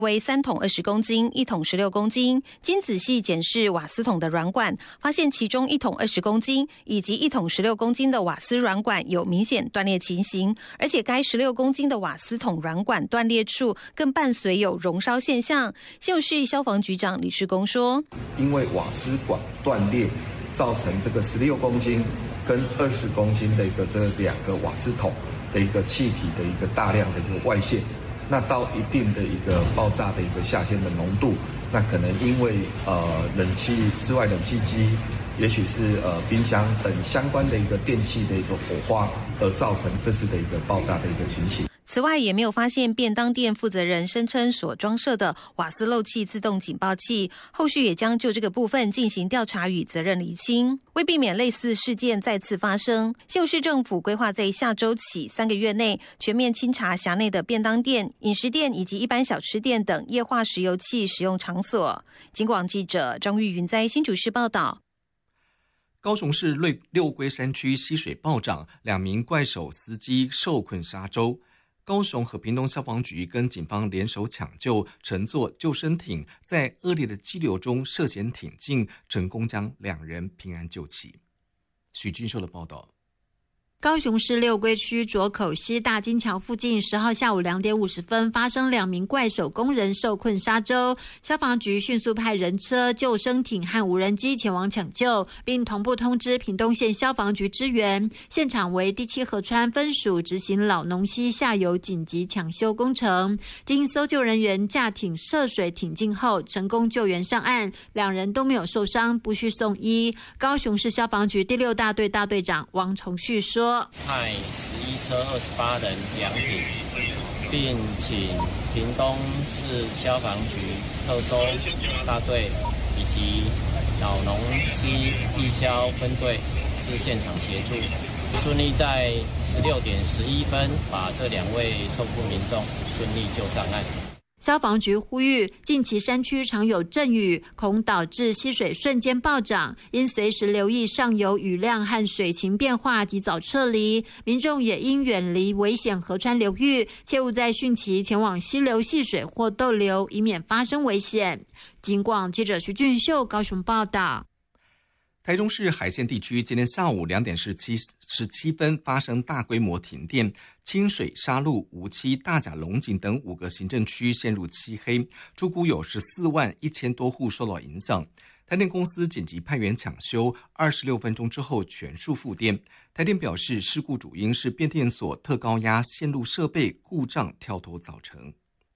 为3桶20公斤，1桶16公斤。经仔细检视瓦斯桶的软管，发现其中1桶20公斤以及1桶16公斤的瓦斯软管有明显断裂情形，而且该16公斤的瓦斯桶软管断裂处更伴随有熔烧现象。新竹市消防局长李世公说， 因为瓦斯管断裂，造成这个16公斤跟20公斤的这2个瓦斯桶的气体的大量的外泄。那到一定的爆炸的下限的浓度，那可能因为室外冷气机，也许是冰箱等相关的电器的火花，而造成这次的爆炸的情形。 此外，也没有发现便当店负责人声称所装设的瓦斯漏气自动警报器，后续也将就这个部分进行调查与责任厘清。为避免类似事件再次发生，新竹市政府规划在下周起3个月内全面清查辖内的便当店、饮食店以及一般小吃店等液化石油气使用场所。警广记者张玉云在新竹市报道。 高雄市六龟山区溪水暴涨，2名怪手司机受困沙洲。高雄和屏东消防局跟警方联手抢救，乘坐救生艇在恶劣的激流中涉险挺进，成功将2人平安救起。许君秀的报道。 高雄市六龟区浊口溪大金桥附近10号下午2点50分发生2名怪手工人受困沙洲，消防局迅速派人车、救生艇和无人机前往抢救，并同步通知屏东县消防局支援。现场为第7河川分署执行老农溪下游紧急抢修工程，经搜救人员驾艇涉水挺进后，成功救援上岸，2人都没有受伤，不需送医。高雄市消防局第6大队大队长王崇旭说， 派11车28人2艇，并请屏东市消防局特搜大队以及老农溪义消分队至现场协助，顺利在16点11分把这2位受困民众顺利救上岸。 消防局呼吁，近期山区常有阵雨，恐导致溪水瞬间暴涨，应随时留意上游雨量和水情变化，及早撤离。民众也应远离危险河川流域，切勿在汛期前往溪流戏水或逗留，以免发生危险。警广记者徐俊秀高雄报道。 台中市海线地区今天下午2点17分发生大规模停电，清水、沙鹿、梧栖、大甲、龙井等5个行政区陷入漆黑，初估有14万1000多户受到影响。台电公司紧急派员抢修，26分钟之后全数复电。台电表示，事故主因是变电所特高压线路设备故障跳脱造成。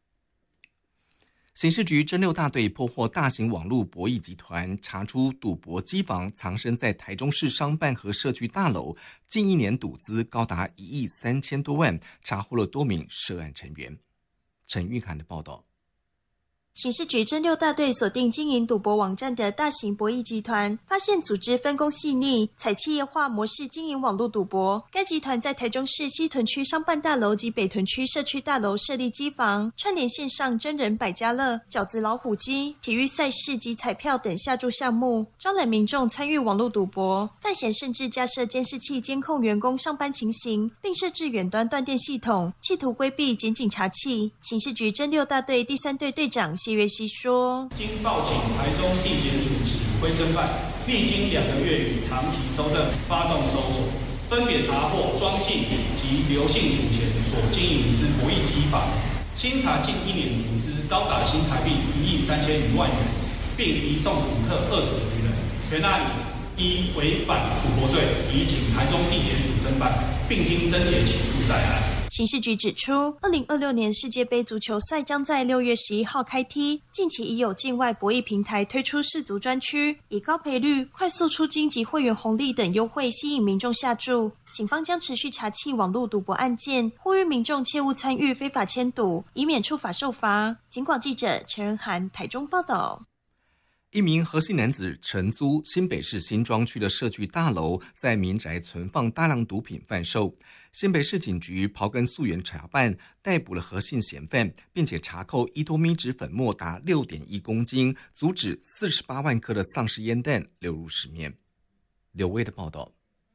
刑事局侦6大队破获大型网络博弈集团，查出赌博机房藏身在台中市商办和社区大楼，近1年赌资高达1亿3000多万，查获了多名涉案成员。陈玉涵的报道。 刑事局侦6大队锁定经营赌博网站的大型博弈集团，发现组织分工细腻，采企业化模式经营网络赌博。该集团在台中市西屯区商办大楼及北屯区社区大楼设立机房，串联线上真人百家乐、饺子老虎机、体育赛事及彩票等下注项目，招揽民众参与网络赌博。犯嫌甚至架设监视器监控员工上班情形，并设置远端断电系统，企图规避检警查缉。刑事局侦6大队第3队队长谢月熙说， 经报请台中地检署指挥侦办，历经2个月与长期搜证，发动搜索，分别查获庄姓及刘姓主嫌所经营之博弈机房，清查近1年赌资高达新台币1亿3000余万元，并移送赌客20余人，全案依违反赌博罪，已请台中地检署侦办，并经侦检起诉在案。 刑事局指出，2026年世界杯足球赛将在6月11号开踢，近期已有境外博弈平台推出世足专区，以高赔率、快速出金及会员红利等优惠吸引民众下注。警方将持续查缉网络赌博案件，呼吁民众切勿参与非法签赌，以免触法受罚。警广记者陈仁涵台中报道。 一名何姓男子承租新北市新庄区的社区大楼，在民宅存放大量毒品贩售。新北市警局刨根溯源查办，逮捕了何姓嫌犯，并且查扣1多米纸粉末达6.1公斤，阻止48万颗的丧尸烟弹流入市面。刘威的报道。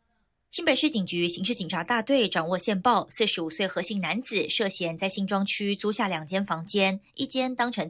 新北市警局刑事警察大队掌握线报，45岁何姓男子涉嫌在新庄区租下2间房间，一间当成